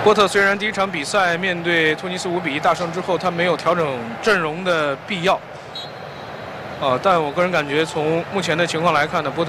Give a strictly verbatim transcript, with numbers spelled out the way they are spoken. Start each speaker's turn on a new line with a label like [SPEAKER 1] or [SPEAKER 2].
[SPEAKER 1] 波特虽然第一场比赛面对突尼斯五比一大胜之后，他没有调整阵容的必要，啊，但我个人感觉从目前的情况来看呢，波特。